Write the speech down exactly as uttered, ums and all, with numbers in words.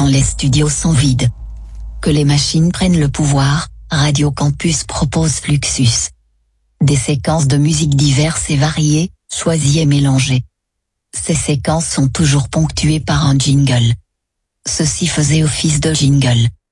quand les studios sont vides. Que les machines prennent le pouvoir, Radio Campus propose Fluxus. Des séquences de musique diverses et variées, choisies et mélangées. Ces séquences sont toujours ponctuées par un jingle. Ceci faisait office de jingle.